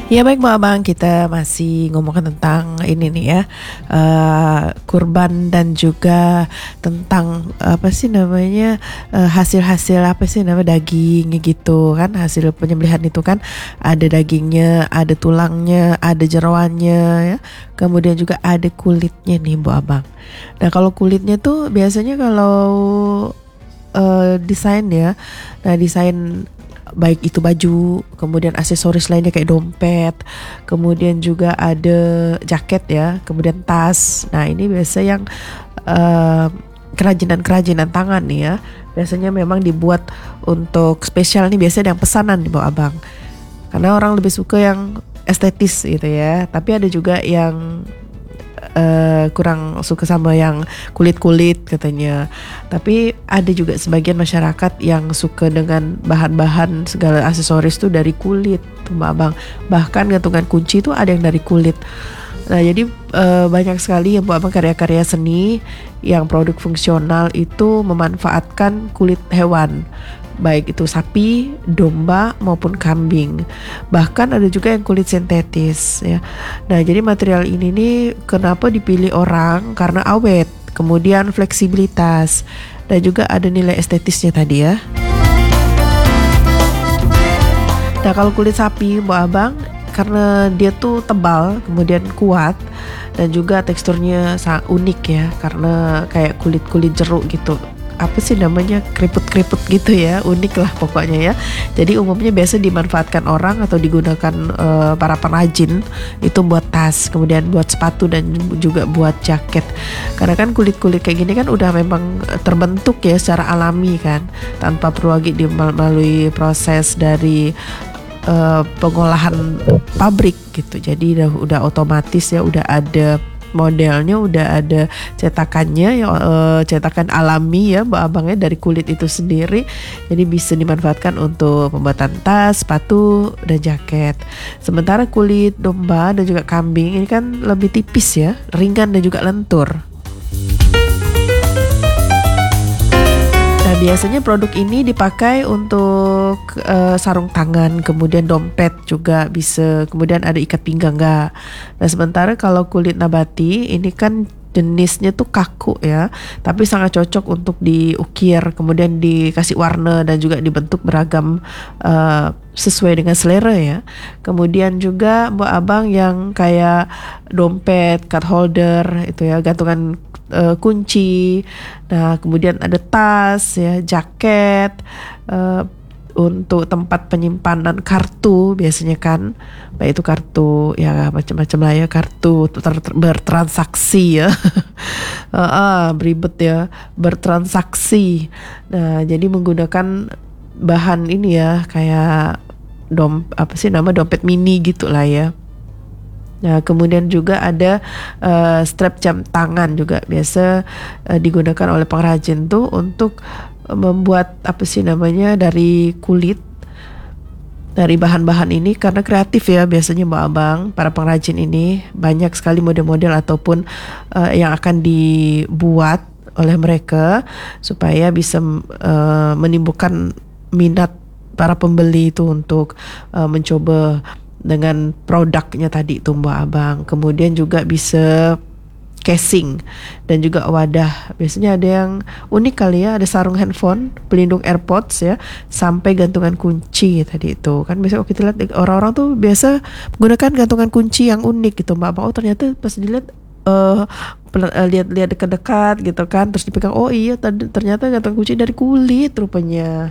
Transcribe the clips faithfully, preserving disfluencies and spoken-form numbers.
Ya baik Mbak Abang, kita masih ngomongin tentang ini nih ya, uh, kurban dan juga tentang apa sih namanya, uh, hasil-hasil apa sih namanya, daging gitu kan, hasil penyembelihan itu kan ada dagingnya, ada tulangnya, ada jeroannya ya, kemudian juga ada kulitnya nih Mbak Abang. Nah kalau kulitnya tuh biasanya kalau uh, desain ya, nah desain baik itu baju, kemudian aksesoris lainnya kayak dompet, kemudian juga ada jaket ya, kemudian tas. Nah ini biasa yang uh, kerajinan-kerajinan tangan nih ya, biasanya memang dibuat untuk spesial nih, biasanya yang pesanan di bawah abang, karena orang lebih suka yang estetis gitu ya. Tapi ada juga yang Uh, kurang suka sama yang kulit-kulit katanya. Tapi ada juga sebagian masyarakat yang suka dengan bahan-bahan segala aksesoris tuh dari kulit tuh Mbak Abang. Bahkan gantungan kunci tuh ada yang dari kulit. Nah jadi uh, banyak sekali yang Mbak Abang karya-karya seni yang produk fungsional itu memanfaatkan kulit hewan, baik itu sapi, domba maupun kambing. Bahkan ada juga yang kulit sintetis ya. Nah, jadi material ini nih kenapa dipilih orang? Karena awet, kemudian fleksibilitas, dan juga ada nilai estetisnya tadi ya. Nah, kalau kulit sapi, Mbak Abang, karena dia tuh tebal, kemudian kuat, dan juga teksturnya sangat unik ya, karena kayak kulit-kulit jeruk gitu. Apa sih namanya, keriput-keriput gitu ya, unik lah pokoknya ya. Jadi umumnya biasa dimanfaatkan orang atau digunakan uh, para pengrajin itu buat tas, kemudian buat sepatu, dan juga buat jaket. Karena kan kulit-kulit kayak gini kan udah memang terbentuk ya secara alami kan, tanpa perlu lagi melalui proses dari uh, pengolahan pabrik gitu. Jadi udah, udah otomatis ya, udah ada modelnya, udah ada cetakannya ya, uh, cetakan alami ya Mbak Abangnya dari kulit itu sendiri. Jadi bisa dimanfaatkan untuk pembuatan tas, sepatu, dan jaket. Sementara kulit domba dan juga kambing ini kan lebih tipis ya, ringan dan juga lentur. Nah biasanya produk ini dipakai untuk uh, sarung tangan, kemudian dompet juga bisa, kemudian ada ikat pinggang enggak. Nah sementara kalau kulit nabati ini kan jenisnya tuh kaku ya, tapi sangat cocok untuk diukir, kemudian dikasih warna dan juga dibentuk beragam uh, sesuai dengan selera ya. Kemudian juga Mbak Abang yang kayak dompet, card holder itu ya, gantungan uh, kunci. Nah kemudian ada tas ya, jaket, uh, untuk tempat penyimpanan kartu biasanya kan, baik itu kartu ya macam-macam lah ya, kartu ter- ter- bertransaksi ya, uh, uh, beribet ya, bertransaksi. Nah jadi menggunakan bahan ini ya, kayak dom apa sih nama dompet mini gitulah ya. Nah kemudian juga ada uh, strap jam tangan juga biasa uh, digunakan oleh pengrajin tuh untuk membuat apa sih namanya dari kulit, dari bahan-bahan ini, karena kreatif ya biasanya Mbak Abang, para pengrajin ini banyak sekali model-model ataupun uh, yang akan dibuat oleh mereka supaya bisa uh, menimbulkan minat para pembeli itu untuk uh, mencoba dengan produknya tadi itu Mbak Abang. Kemudian juga bisa casing dan juga wadah. Biasanya ada yang unik kali ya, ada sarung handphone, pelindung AirPods ya, sampai gantungan kunci tadi itu. Kan biasanya kalau kita lihat orang-orang tuh biasa menggunakan gantungan kunci yang unik gitu Mbak Abang. Oh ternyata pas dilihat uh, lihat-lihat dekat-dekat gitu kan, terus dipegang, oh iya ternyata gantungan kunci dari kulit rupanya.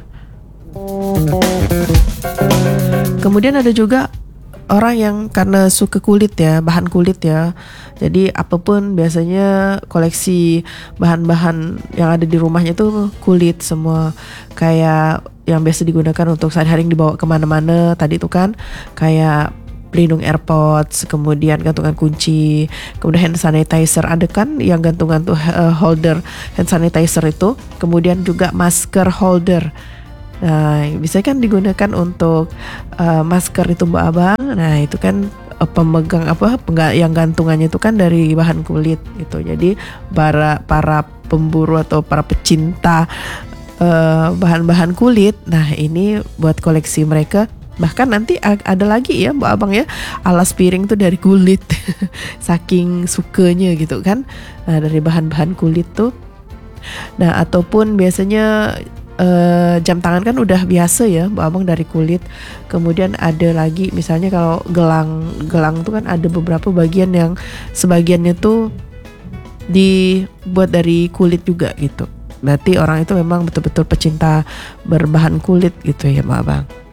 Kemudian ada juga orang yang karena suka kulit ya, bahan kulit ya. Jadi apapun biasanya koleksi bahan-bahan yang ada di rumahnya tuh kulit semua. Kayak yang biasa digunakan untuk sehari-hari yang dibawa kemana-mana tadi itu kan, kayak pelindung AirPods, kemudian gantungan kunci, kemudian hand sanitizer, ada kan yang gantungan tuh uh, holder hand sanitizer itu, kemudian juga masker holder. Nah, bisa kan digunakan untuk uh, masker itu Mbak Abang. Nah, itu kan uh, pemegang apa pengga, yang gantungannya itu kan dari bahan kulit gitu. Jadi para para pemburu atau para pecinta uh, bahan-bahan kulit, nah ini buat koleksi mereka Bahkan nanti ada lagi ya Mbak Abang ya, alas piring tuh dari kulit. Saking sukanya gitu kan. Nah, dari bahan-bahan kulit tuh. Nah, ataupun biasanya uh, jam tangan kan udah biasa ya Mbak Abang dari kulit. Kemudian ada lagi misalnya kalau gelang, gelang tuh kan ada beberapa bagian yang sebagiannya tuh dibuat dari kulit juga gitu. Berarti orang itu memang betul-betul pecinta berbahan kulit gitu ya Mbak Abang.